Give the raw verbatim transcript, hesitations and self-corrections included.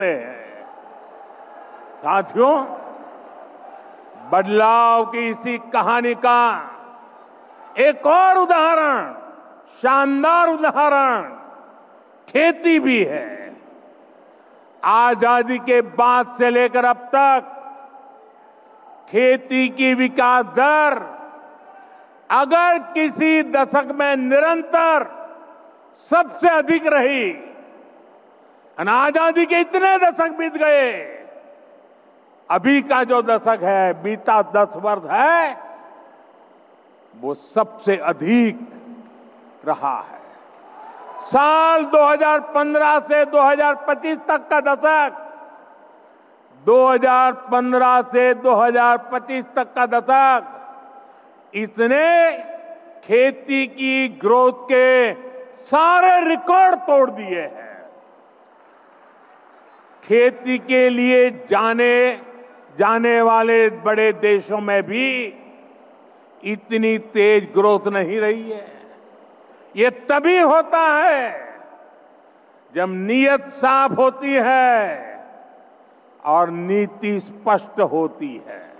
हैं। साथियों, बदलाव की इसी कहानी का एक और उदाहरण, शानदार उदाहरण खेती भी है। आजादी के बाद से लेकर अब तक खेती की विकास दर अगर किसी दशक में निरंतर सबसे अधिक रही, आजादी के इतने दशक बीत गए, अभी का जो दशक है, बीता दस वर्ष है, वो सबसे अधिक रहा है। साल दो हज़ार पंद्रह से दो हज़ार पच्चीस तक का दशक, दो हज़ार पंद्रह से दो हज़ार पच्चीस तक का दशक इसने खेती की ग्रोथ के सारे रिकॉर्ड तोड़ दिए हैं। खेती के लिए जाने जाने वाले बड़े देशों में भी इतनी तेज ग्रोथ नहीं रही है। ये तभी होता है जब नीयत साफ होती है और नीति स्पष्ट होती है।